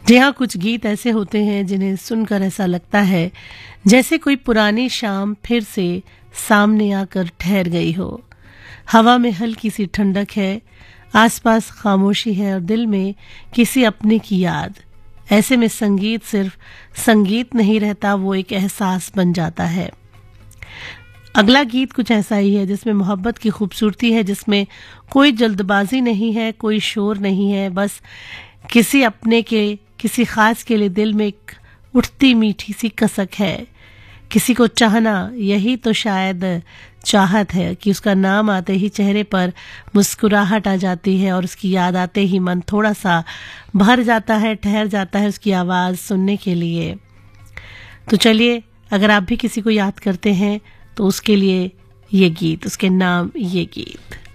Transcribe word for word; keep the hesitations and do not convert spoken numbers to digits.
जी हाँ, कुछ गीत ऐसे होते हैं जिन्हें सुनकर ऐसा लगता है जैसे कोई पुरानी शाम फिर से सामने आकर ठहर गई हो। हवा में हल्की सी ठंडक है, आसपास खामोशी है और दिल में किसी अपने की याद। ऐसे में संगीत सिर्फ संगीत नहीं रहता, वो एक एहसास बन जाता है। अगला गीत कुछ ऐसा ही है जिसमें मोहब्बत की खूबसूरती है, जिसमें कोई जल्दबाजी नहीं है, कोई शोर नहीं है, बस किसी अपने के किसी खास के लिए दिल में एक उठती मीठी सी कसक है। किसी को चाहना, यही तो शायद चाहत है कि उसका नाम आते ही चेहरे पर मुस्कुराहट आ जाती है और उसकी याद आते ही मन थोड़ा सा भर जाता है, ठहर जाता है उसकी आवाज़ सुनने के लिए। तो चलिए, अगर आप भी किसी को याद करते हैं तो उसके लिए ये गीत, उसके नाम ये गीत।